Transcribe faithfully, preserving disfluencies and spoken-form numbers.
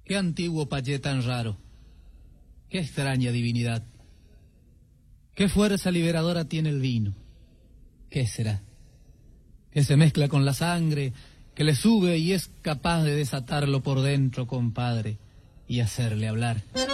Qué antiguo payé tan raro. Qué extraña divinidad. Qué fuerza liberadora tiene el vino. ¿Qué será? Que se mezcla con la sangre, que le sube y es capaz de desatarlo por dentro, compadre, y hacerle hablar.